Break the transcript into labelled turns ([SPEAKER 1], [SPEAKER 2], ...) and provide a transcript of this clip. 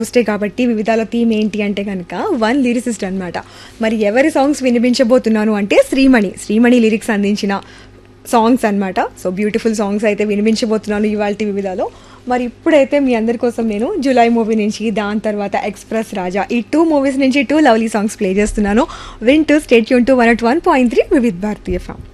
[SPEAKER 1] Tuesday కాబట్టి వివిధాల theme ఏంటి అంటే కనుక వన్ లిరిసిస్ట్ అనమాట. మరి ఎవరి సాంగ్స్ వినిపించబోతున్నాను అంటే శ్రీమణి లిరిక్స్ అందించిన సాంగ్స్ అనమాట. సో బ్యూటిఫుల్ సాంగ్స్ అయితే వినిపించబోతున్నాను ఇవాళ వివిధాలో. మరి ఇప్పుడైతే మీ అందరి కోసం నేను జులై మూవీ నుంచి, దాని తర్వాత ఎక్స్ప్రెస్ రాజా, ఈ 2 మూవీస్ నుంచి 2 లవ్లీ సాంగ్స్ ప్లే చేస్తున్నాను. వింటూ state tune to 101.3 Vividh Bharatiya FM.